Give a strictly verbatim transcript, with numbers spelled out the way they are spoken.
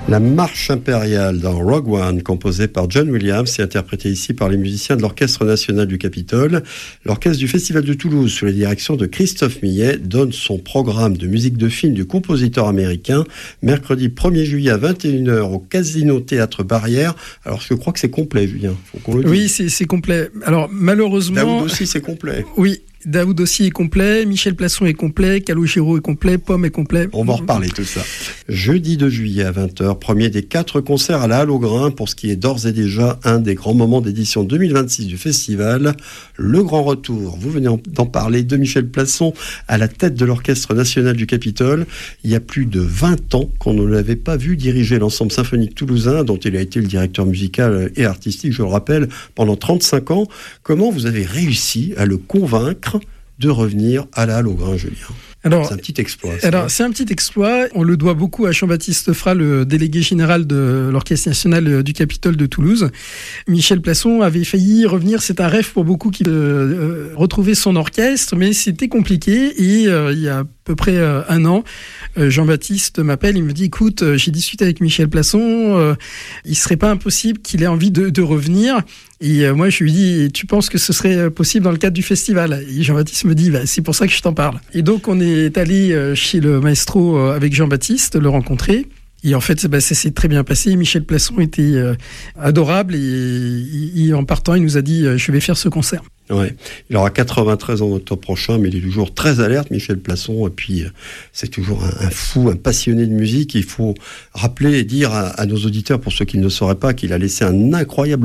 La marche impériale dans Rogue One, composée par John Williams et interprétée ici par les musiciens de l'Orchestre national du Capitole. L'Orchestre du Festival de Toulouse, sous la direction de Christophe Millet, donne son programme de musique de film du compositeur américain mercredi premier juillet à vingt et une heures au Casino Théâtre Barrière. Alors je crois que c'est complet, Julien. Faut qu'on le dise. Oui, c'est, c'est complet. Alors malheureusement... Daoud aussi, c'est complet. Oui. Daoud aussi est complet, Michel Plasson est complet, Calogero est complet, Pomme est complet. On va en reparler tout ça. Jeudi deux juillet à vingt heures, premier des quatre concerts à la Halle au Grain pour ce qui est d'ores et déjà un des grands moments d'édition deux mille vingt-six du festival. Le grand retour, vous venez d'en parler, de Michel Plasson à la tête de l'Orchestre national du Capitole. Il y a plus de vingt ans qu'on ne l'avait pas vu diriger l'ensemble symphonique toulousain dont il a été le directeur musical et artistique, je le rappelle, pendant trente-cinq ans. Comment vous avez réussi à le convaincre de revenir à la Halle au Grain, Julien? Alors, c'est un petit exploit. Alors, c'est un petit exploit. On le doit beaucoup à Jean-Baptiste Fra, le délégué général de l'Orchestre national du Capitole de Toulouse. Michel Plasson avait failli revenir. C'est un rêve pour beaucoup qui euh, retrouver son orchestre, mais c'était compliqué. Et euh, il y a à peu près euh, un an, euh, Jean-Baptiste m'appelle. Il me dit, écoute, euh, j'ai discuté avec Michel Plasson. Euh, il serait pas impossible qu'il ait envie de, de revenir. Et euh, moi, je lui dis, tu penses que ce serait possible dans le cadre du festival? Et Jean-Baptiste me dit, bah, c'est pour ça que je t'en parle. Et donc, on est allé chez le maestro avec Jean-Baptiste, le rencontrer. Et en fait, bah, ça s'est très bien passé. Michel Plasson était euh, adorable. Et, et en partant, il nous a dit, je vais faire ce concert. Ouais. Il aura quatre-vingt-treize ans en octobre prochain, mais il est toujours très alerte, Michel Plasson. Et puis, c'est toujours un, un fou, un passionné de musique. Il faut rappeler et dire à, à nos auditeurs, pour ceux qui ne le sauraient pas, qu'il a laissé un incroyable